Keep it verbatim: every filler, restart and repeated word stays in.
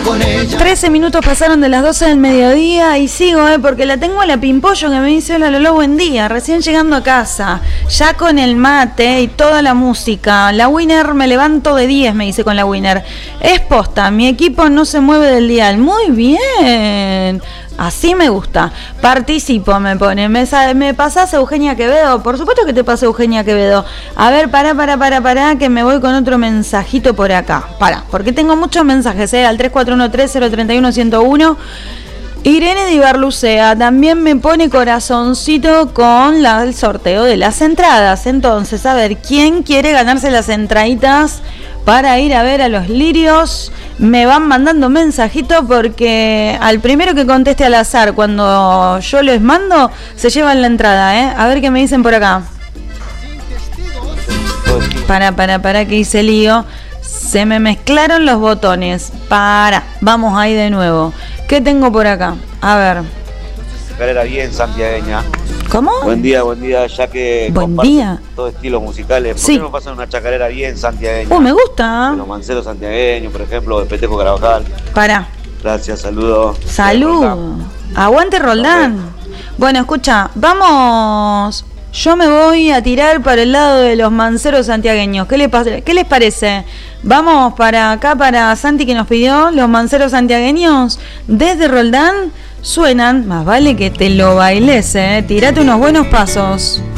con ella. trece minutos pasaron de las doce del mediodía y sigo, eh, porque la tengo a la Pimpollo que me dice: hola Lolo, buen día, recién llegando a casa, ya con el mate y toda la música. La Winner, me levanto de diez, me dice con la Winner. Es posta, mi equipo no se mueve del dial. Muy bien, así me gusta. Participo, me pone. ¿Me, me pasás a Eugenia Quevedo? Por supuesto que te paso a Eugenia Quevedo. A ver, pará, pará, pará, pará, que me voy con otro mensajito por acá. Pará, porque tengo muchos mensajes, ¿eh? Al tres cuatro uno tres cero tres uno uno cero uno. Irene de Ibarlucea también me pone corazoncito con la, el sorteo de las entradas. Entonces, a ver, ¿quién quiere ganarse las entraditas para ir a ver a los lirios? Me van mandando mensajitos porque al primero que conteste al azar cuando yo les mando, se llevan la entrada, ¿eh? A ver qué me dicen por acá. Para, para, para, que hice lío. Se me mezclaron los botones. Para, vamos ahí de nuevo. ¿Qué tengo por acá? A ver. Chacarera bien santiagueña. ¿Cómo? Buen día, buen día, ya que buen día. Todo estilos musicales. ¿Por sí. qué no pasan una chacarera bien santiagueña? Uh, me gusta. De los manceros santiagueños, por ejemplo, de Peteco Carabajal. Para. Gracias, saludos. Salud. Aguante Roldán. Bueno, escucha, vamos. Yo me voy a tirar para el lado de los manceros santiagueños. ¿Qué les, ¿Qué les parece? Vamos para acá, para Santi que nos pidió los manceros santiagueños. Desde Roldán suenan, más vale que te lo bailes, ¿eh? Tirate unos buenos pasos.